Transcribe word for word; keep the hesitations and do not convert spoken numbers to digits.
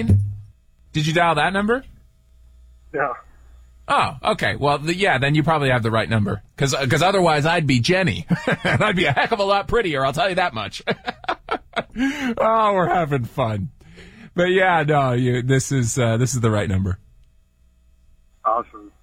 nine. Did you dial that number? No. Oh, okay. Well, the, yeah, then you probably have the right number. Because because otherwise I'd be Jenny. And I'd be a heck of a lot prettier, I'll tell you that much. Oh, we're having fun. But yeah, no, you, this is uh, this is the right number. Awesome.